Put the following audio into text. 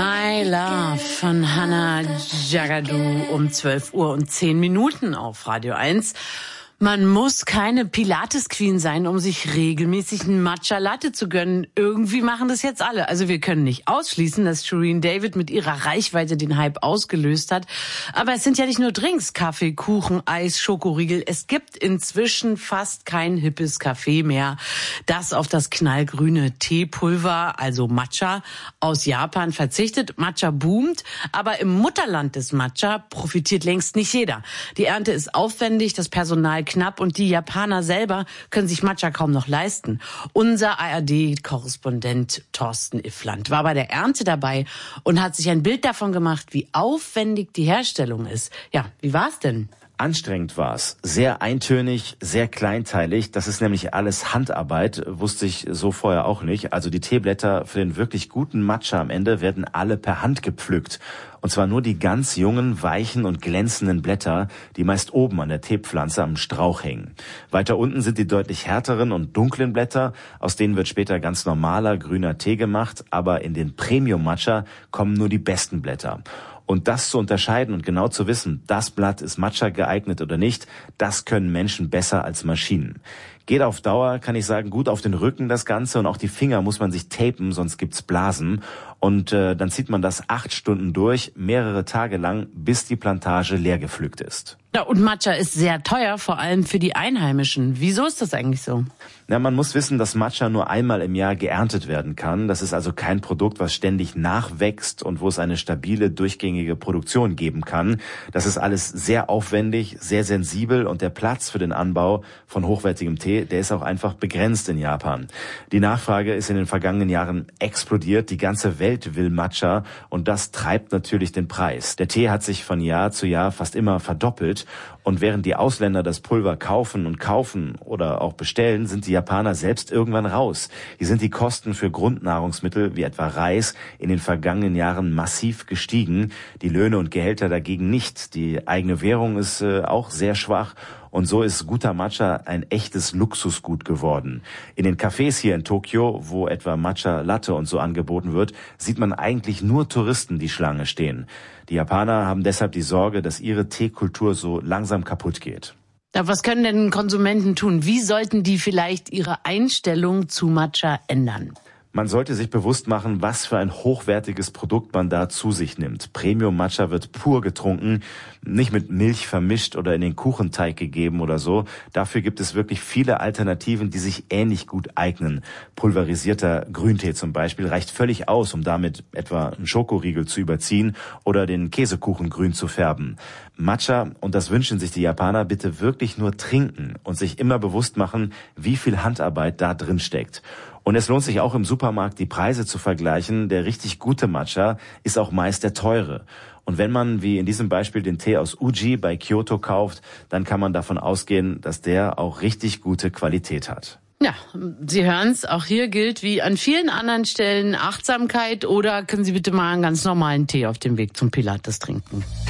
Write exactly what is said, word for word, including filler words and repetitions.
My Love von Hannah Jagadou um zwölf Uhr und zehn Minuten auf Radio eins. Man muss keine Pilates-Queen sein, um sich regelmäßig einen Matcha Latte zu gönnen. Irgendwie machen das jetzt alle. Also wir können nicht ausschließen, dass Shireen David mit ihrer Reichweite den Hype ausgelöst hat. Aber es sind ja nicht nur Drinks, Kaffee, Kuchen, Eis, Schokoriegel. Es gibt inzwischen fast kein hippes Kaffee mehr, das auf das knallgrüne Teepulver, also Matcha, aus Japan verzichtet. Matcha boomt, aber im Mutterland des Matcha profitiert längst nicht jeder. Die Ernte ist aufwendig, das Personal knapp und die Japaner selber können sich Matcha kaum noch leisten. Unser A R D-Korrespondent Thorsten Iffland war bei der Ernte dabei und hat sich ein Bild davon gemacht, wie aufwendig die Herstellung ist. Ja, wie war's denn? Anstrengend war's. Sehr eintönig, sehr kleinteilig. Das ist nämlich alles Handarbeit, wusste ich so vorher auch nicht. Also die Teeblätter für den wirklich guten Matcha am Ende werden alle per Hand gepflückt. Und zwar nur die ganz jungen, weichen und glänzenden Blätter, die meist oben an der Teepflanze am Strauch hängen. Weiter unten sind die deutlich härteren und dunklen Blätter, aus denen wird später ganz normaler grüner Tee gemacht, aber in den Premium-Matcha kommen nur die besten Blätter. Und das zu unterscheiden und genau zu wissen, das Blatt ist Matcha geeignet oder nicht, das können Menschen besser als Maschinen. Geht auf Dauer, kann ich sagen, gut auf den Rücken das Ganze und auch die Finger muss man sich tapen, sonst gibt's Blasen. Und äh, dann zieht man das acht Stunden durch, mehrere Tage lang, bis die Plantage leer gepflückt ist. Ja, und Matcha ist sehr teuer, vor allem für die Einheimischen. Wieso ist das eigentlich so? Ja, man muss wissen, dass Matcha nur einmal im Jahr geerntet werden kann. Das ist also kein Produkt, was ständig nachwächst und wo es eine stabile, durchgängige Produktion geben kann. Das ist alles sehr aufwendig, sehr sensibel und der Platz für den Anbau von hochwertigem Tee, der ist auch einfach begrenzt in Japan. Die Nachfrage ist in den vergangenen Jahren explodiert. Die ganze Welt will Matcha und das treibt natürlich den Preis. Der Tee hat sich von Jahr zu Jahr fast immer verdoppelt. Und während die Ausländer das Pulver kaufen und kaufen oder auch bestellen, sind die Japaner selbst irgendwann raus. Hier sind die Kosten für Grundnahrungsmittel wie etwa Reis in den vergangenen Jahren massiv gestiegen. Die Löhne und Gehälter dagegen nicht. Die eigene Währung ist äh, auch sehr schwach. Und so ist guter Matcha ein echtes Luxusgut geworden. In den Cafés hier in Tokio, wo etwa Matcha Latte und so angeboten wird, sieht man eigentlich nur Touristen, die Schlange stehen. Die Japaner haben deshalb die Sorge, dass ihre Teekultur so langsam kaputt geht. Ja, was können denn Konsumenten tun? Wie sollten die vielleicht ihre Einstellung zu Matcha ändern? Man sollte sich bewusst machen, was für ein hochwertiges Produkt man da zu sich nimmt. Premium Matcha wird pur getrunken, nicht mit Milch vermischt oder in den Kuchenteig gegeben oder so. Dafür gibt es wirklich viele Alternativen, die sich ähnlich gut eignen. Pulverisierter Grüntee zum Beispiel reicht völlig aus, um damit etwa einen Schokoriegel zu überziehen oder den Käsekuchen grün zu färben. Matcha, und das wünschen sich die Japaner, bitte wirklich nur trinken und sich immer bewusst machen, wie viel Handarbeit da drin steckt. Und es lohnt sich auch im Supermarkt, die Preise zu vergleichen. Der richtig gute Matcha ist auch meist der teure. Und wenn man, wie in diesem Beispiel, den Tee aus Uji bei Kyoto kauft, dann kann man davon ausgehen, dass der auch richtig gute Qualität hat. Ja, Sie hören's, auch hier gilt wie an vielen anderen Stellen Achtsamkeit oder können Sie bitte mal einen ganz normalen Tee auf dem Weg zum Pilates trinken.